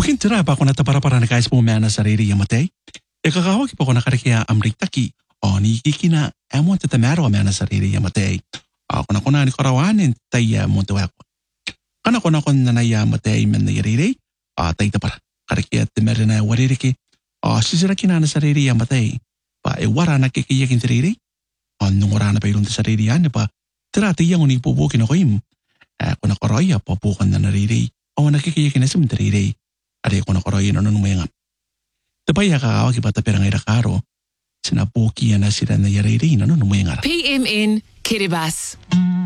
Bukin tira pa ako natapara-para na guys pumana sa riri yamatay. E kakawag pa ko nakarikiya amritaki. O ni kikina amon tatamaro amana sa riri yamatay. Ako na ko na ni karawanin tayo mo tuwa ko. Kana ko na ko na yamatay man na riri. Tay tapara. Karikiya timera na waririki. Sisira kinana sa riri yamatay. Pa wara na kikiyakin sa riri. Nung wara na pa ilong sa riri yan pa. Tira tiyang unipubukin ako im. Ako na karaya papukan na nariri. O nakikiyakin na sa riri. Ada ko na koroyin ano nung mayangap. Tapaya ka awag iba tapirang irakaro. Sinapukiyan na sila na yariri ano nung mayangap. PMN Kiribati.